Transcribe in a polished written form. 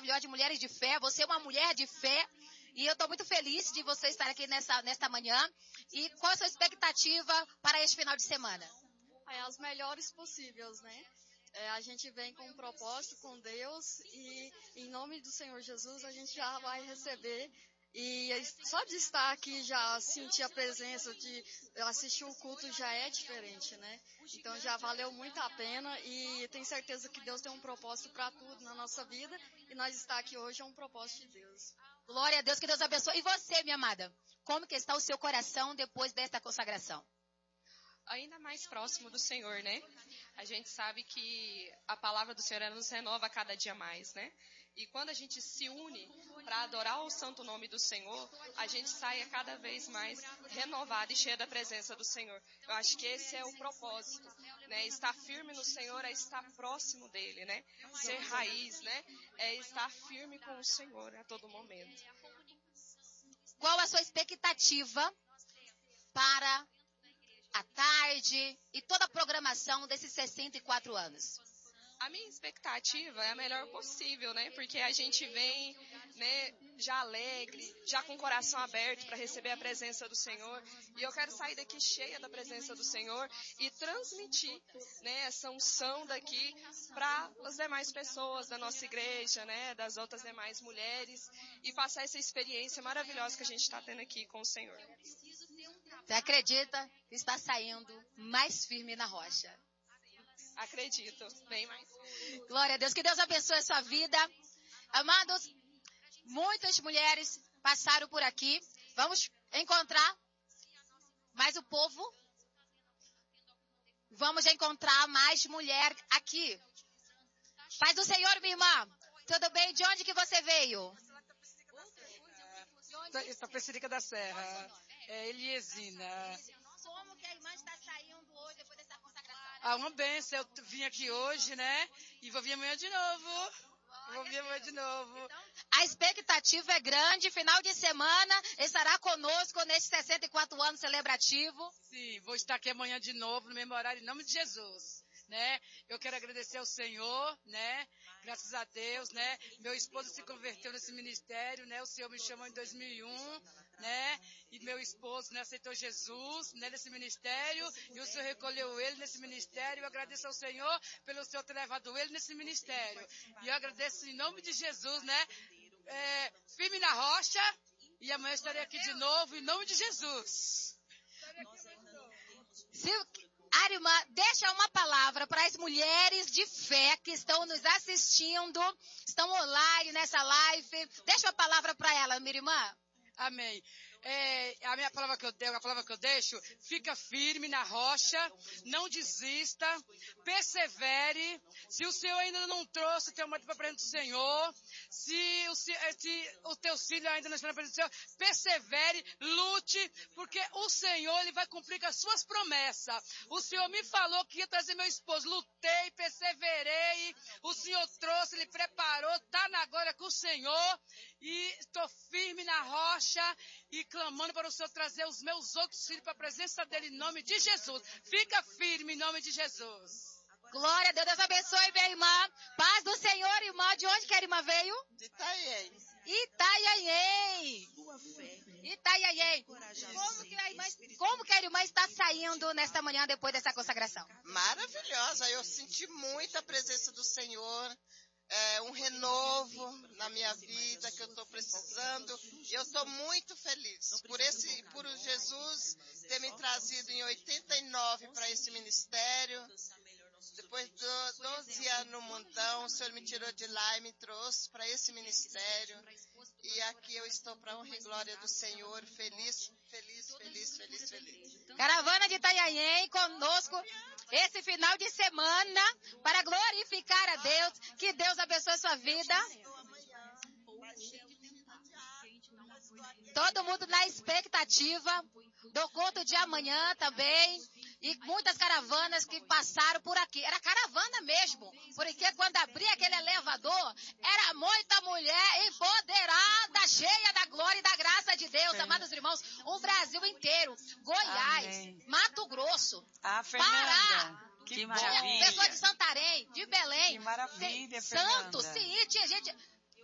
maravilhosa de mulheres de fé. Você é uma mulher de fé. E eu estou muito feliz de você estar aqui nesta manhã. E qual a sua expectativa para este final de semana? As melhores possíveis, né? A gente vem com um propósito com Deus e em nome do Senhor Jesus a gente já vai receber. E só de estar aqui, já sentir a presença, de assistir o culto já é diferente, né? Então já valeu muito a pena e tenho certeza que Deus tem um propósito para tudo na nossa vida. E nós estar aqui hoje é um propósito de Deus. Glória a Deus, que Deus abençoe. E você, minha amada, como que está o seu coração depois desta consagração? Ainda mais próximo do Senhor, né? A gente sabe que a palavra do Senhor ela nos renova a cada dia mais, né? E quando a gente se une para adorar o santo nome do Senhor, a gente sai cada vez mais renovado e cheio da presença do Senhor. Eu acho que esse é o propósito, né? Estar firme no Senhor é estar próximo dele, né? Ser raiz, né? É estar firme com o Senhor a todo momento. Qual a sua expectativa para a tarde e toda a programação desses 64 anos? A minha expectativa é a melhor possível, né? Porque a gente vem, né, já alegre, já com o coração aberto para receber a presença do Senhor. E eu quero sair daqui cheia da presença do Senhor e transmitir, né, essa unção daqui para as demais pessoas da nossa igreja, né, das outras demais mulheres e passar essa experiência maravilhosa que a gente está tendo aqui com o Senhor. Você acredita que está saindo mais firme na rocha? Acredito, bem mais. Glória a Deus, que Deus abençoe a sua vida. Amados, muitas mulheres passaram por aqui. Vamos encontrar mais o povo. Vamos encontrar mais mulher aqui. Paz do Senhor, minha irmã. Tudo bem? De onde que você veio? Itapecerica da Serra. Eliesina. Como que a irmã está saindo hoje depois dessa consagração? Uma bênção. Eu vim aqui hoje, né? E vou vir amanhã de novo. A expectativa é grande. Final de semana estará conosco neste 64 anos celebrativo. Sim, vou estar aqui amanhã de novo, no mesmo horário, em nome de Jesus. Né? Eu quero agradecer ao Senhor, né? Graças a Deus, né? Meu esposo se converteu nesse ministério, né? O Senhor me chamou em 2001, né? E meu esposo, né, aceitou Jesus, né, nesse ministério, e o Senhor recolheu ele nesse ministério. Eu agradeço ao Senhor pelo Senhor ter levado ele nesse ministério. E eu agradeço em nome de Jesus, né? Firme na rocha, e amanhã estarei aqui de novo, em nome de Jesus. Arima, deixa uma palavra para as mulheres de fé que estão nos assistindo, estão online nessa live. Deixa uma palavra para ela, minha irmã. Amém. A minha palavra que eu deixo, fica firme na rocha, não desista, persevere. Se o Senhor ainda não trouxe o teu marido para a presença do Senhor, se o teu filho ainda não está na presença do Senhor, persevere, lute, porque o Senhor, Ele vai cumprir com as suas promessas. O Senhor me falou que ia trazer meu esposo, lutei, perseverei, o Senhor trouxe, Ele preparou, está na glória com o Senhor, e estou firme na rocha, e clamando para o Senhor trazer os meus outros filhos para a presença dEle em nome de Jesus. Fica firme em nome de Jesus. Glória a Deus, Deus abençoe minha irmã. Paz do Senhor, irmã. De onde que a irmã veio? De Itanhaém. Itanhaém. Como que a irmã está saindo nesta manhã depois dessa consagração? Maravilhosa. Eu senti muito a presença do Senhor. Um renovo na minha vida que eu estou precisando. Eu estou muito feliz por Jesus ter me trazido em 89 para esse ministério. Depois de 12 anos no mundão, o Senhor me tirou de lá e me trouxe para esse ministério. E aqui eu estou para a honra e glória do Senhor, feliz. Caravana de Itanhaém conosco esse final de semana para glorificar a Deus. Que Deus abençoe sua vida. Todo mundo na expectativa do culto de amanhã também. E muitas caravanas que passaram por aqui. Era caravana mesmo. Porque quando abria aquele elevador, era muita mulher empoderada, cheia da glória e da graça de Deus. Amados irmãos, o Brasil inteiro. Goiás, amém. Mato Grosso, Pará. Que maravilha. Pessoa de Santarém, de Belém. Que maravilha, Santos, sim, tinha gente...